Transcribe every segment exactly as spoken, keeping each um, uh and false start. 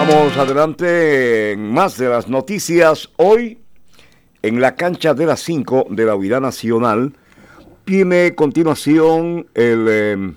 Vamos adelante en más de las noticias. Hoy, en la cancha de las cinco de la Unidad Nacional, tiene continuación el eh,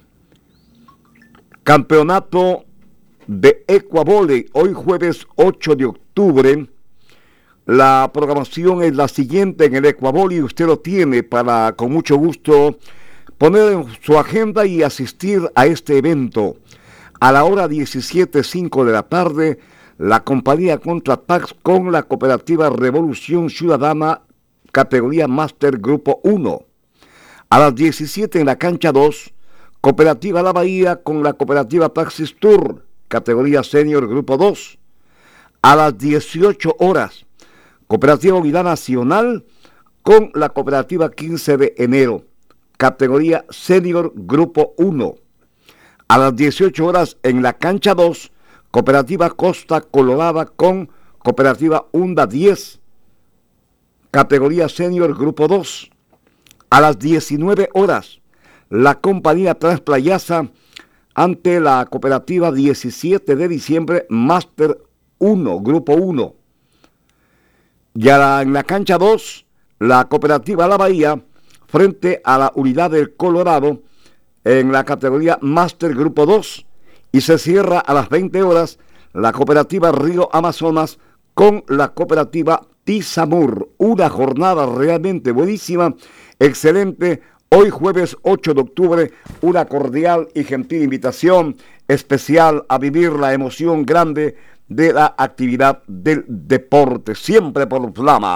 campeonato de Ecuavole. Hoy jueves ocho de octubre. La programación es la siguiente en el Ecuavole y usted lo tiene para, con mucho gusto, poner en su agenda y asistir a este evento. A la hora diecisiete cinco de la tarde, la compañía Contratax con la cooperativa Revolución Ciudadana, categoría Máster Grupo uno. A las diecisiete en la cancha dos, Cooperativa La Bahía con la cooperativa Taxis Tour, categoría Senior Grupo dos. A las dieciocho horas, Cooperativa Unidad Nacional con la cooperativa quince de enero, categoría Senior Grupo uno. A las dieciocho horas en la cancha dos, Cooperativa Costa Colorada con Cooperativa Hunda diez, categoría Senior Grupo dos. A las diecinueve horas, la compañía Transplayaza ante la cooperativa diecisiete de diciembre Máster uno, Grupo uno. Ya en la cancha dos, la cooperativa La Bahía frente a la unidad del Colorado en la categoría Máster Grupo dos, y se cierra a las veinte horas la cooperativa Río Amazonas con la cooperativa Tizamur. Una jornada realmente buenísima, excelente. Hoy jueves ocho de octubre, una cordial y gentil invitación especial a vivir la emoción grande de la actividad del deporte, siempre por Flama.